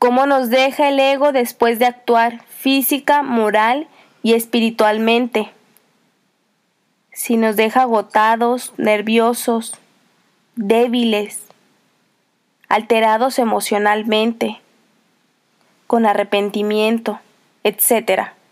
¿Cómo nos deja el ego después de actuar física, moral y espiritualmente? Si nos deja agotados, nerviosos, débiles, alterados emocionalmente, con arrepentimiento, etc.